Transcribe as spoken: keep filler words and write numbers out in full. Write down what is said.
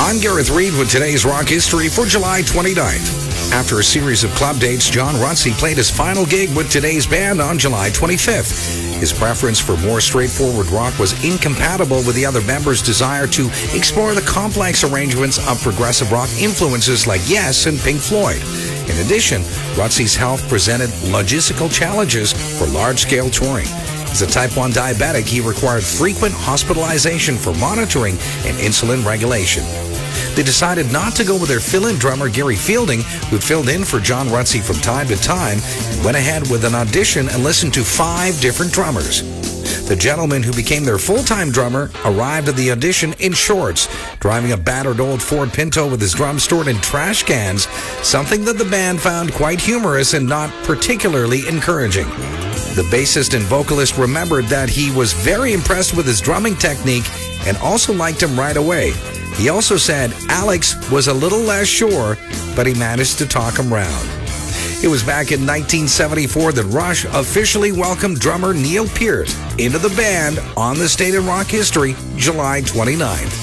I'm Gareth Reed with today's rock history for July twenty-ninth. After a series of club dates, John Rutsey played his final gig with today's band on July twenty-fifth. His preference for more straightforward rock was incompatible with the other members' desire to explore the complex arrangements of progressive rock influences like Yes and Pink Floyd. In addition, Rutsey's health presented logistical challenges for large-scale touring. As a type one diabetic, he required frequent hospitalization for monitoring and insulin regulation. They decided not to go with their fill-in drummer Gary Fielding, who filled in for John Rutsey from time to time, and went ahead with an audition and listened to five different drummers. The gentleman who became their full-time drummer arrived at the audition in shorts, driving a battered old Ford Pinto with his drums stored in trash cans, something that the band found quite humorous and not particularly encouraging. The bassist and vocalist remembered that he was very impressed with his drumming technique and also liked him right away. He also said Alex was a little less sure, but he managed to talk him round. It was back in nineteen seventy-four that Rush officially welcomed drummer Neil Peart into the band on This Day in Rock History, July twenty-ninth.